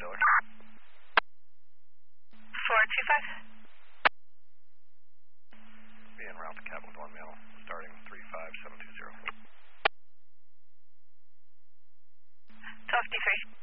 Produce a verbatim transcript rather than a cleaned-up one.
Diller. four two five. Be en route to Capitol one Mail, starting three five seven two zero. twelve fifty-three.